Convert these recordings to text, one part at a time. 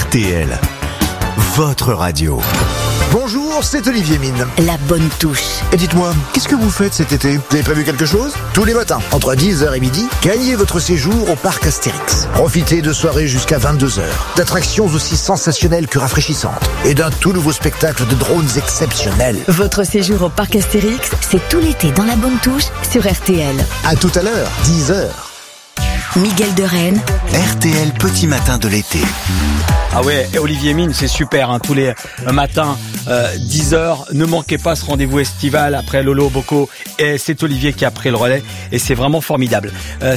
RTL, votre radio. Bonjour, c'est Olivier Mine. La bonne touche. Et dites-moi, qu'est-ce que vous faites cet été? Vous avez prévu quelque chose? Tous les matins, entre 10h et midi, gagnez votre séjour au parc Astérix. Profitez de soirées jusqu'à 22h, d'attractions aussi sensationnelles que rafraîchissantes, et d'un tout nouveau spectacle de drones exceptionnels. Votre séjour au parc Astérix, c'est tout l'été dans la bonne touche sur RTL. À tout à l'heure, 10h. Miguel de Rennes. RTL Petit Matin de l'été. Ah ouais, et Olivier Mine, c'est super, tous les matins, 10h, ne manquez pas ce rendez-vous estival après Lolo Bocco, et c'est Olivier qui a pris le relais, et c'est vraiment formidable.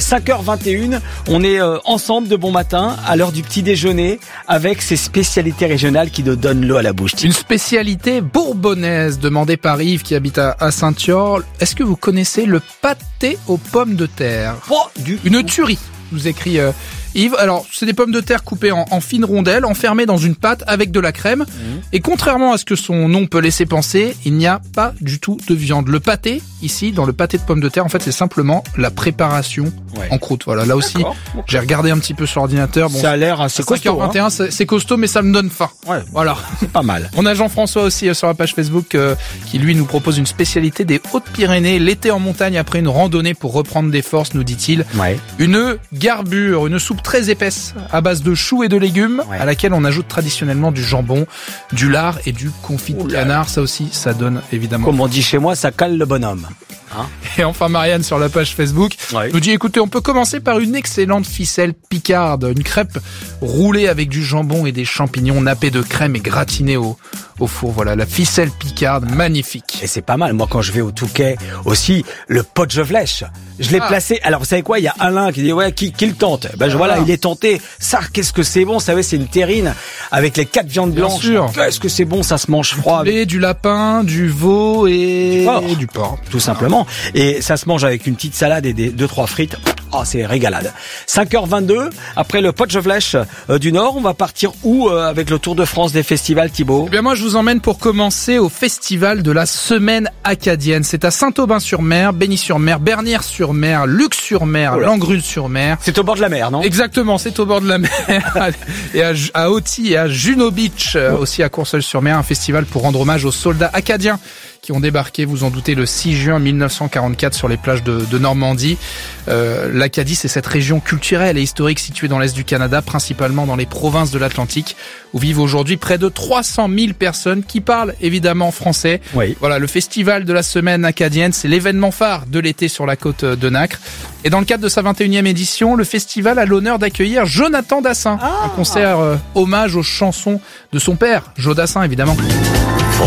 5h21, on est ensemble de bon matin, à l'heure du petit déjeuner, avec ces spécialités régionales qui nous donnent l'eau à la bouche. Une spécialité bourbonnaise demandée par Yves qui habite à Saint-Yorle. Est-ce que vous connaissez le pâté aux pommes de terre? Une tuerie, nous écrit Yves. Alors, c'est des pommes de terre coupées en fines rondelles, enfermées dans une pâte avec de la crème. Et contrairement à ce que son nom peut laisser penser, il n'y a pas du tout de viande. Le pâté, ici, dans le pâté de pommes de terre, en fait, c'est simplement la préparation en croûte. Voilà, là aussi, j'ai regardé un petit peu sur l'ordinateur. Bon, ça a l'air assez costaud. 5h21, c'est costaud, mais ça me donne faim. Ouais, voilà. C'est pas mal. On a Jean-François aussi sur la page Facebook qui, lui, nous propose une spécialité des Hautes-Pyrénées. L'été en montagne après une randonnée pour reprendre des forces, nous dit-il. Ouais. Une garbure, une soupe très épaisse à base de choux et de légumes, à laquelle on ajoute traditionnellement du jambon, du lard et du confit de canard. Ça aussi, ça donne évidemment. Comme on dit chez moi, ça cale le bonhomme. Et enfin, Marianne sur la page Facebook nous dit, écoutez, on peut commencer par une excellente ficelle picarde, une crêpe roulée avec du jambon et des champignons nappés de crème et gratinés au four. Voilà, la ficelle picarde, magnifique. Et c'est pas mal. Moi, quand je vais au Touquet aussi, le potjevlèche, je l'ai placé. Alors, vous savez quoi? Il y a Alain qui dit, qui le tente? Voilà, il est tenté. Ça, qu'est-ce que c'est bon? Vous savez, c'est une terrine avec les 4 viandes blanches. Sûr. Qu'est-ce que c'est bon? Ça se mange froid. Du poulet, du lapin, du veau et du porc. Tout simplement. Et ça se mange avec une petite salade et 2-3 frites. Oh, c'est régalade. 5h22, après le potjevlèche du Nord, on va partir où avec le Tour de France des festivals, Thibaut? Eh bien, moi, je vous emmène pour commencer au festival de la Semaine Acadienne. C'est à Saint-Aubin-sur-Mer, Bény-sur-Mer, Bernières-sur-Mer, Luc-sur-Mer, Langrune-sur-Mer. C'est au bord de la mer, non? Exactement, c'est au bord de la mer. Et à Oti et à Juno Beach, aussi à Courseulles-sur-Mer, un festival pour rendre hommage aux soldats acadiens qui ont débarqué, vous en doutez, le 6 juin 1944 sur les plages de Normandie. L'Acadie, c'est cette région culturelle et historique située dans l'Est du Canada, principalement dans les provinces de l'Atlantique, où vivent aujourd'hui près de 300 000 personnes qui parlent évidemment français. Oui. Voilà, le festival de la Semaine Acadienne, c'est l'événement phare de l'été sur la côte de Nacre. Et dans le cadre de sa 21e édition, le festival a l'honneur d'accueillir Jonathan Dassin, un concert hommage aux chansons de son père, Joe Dassin évidemment.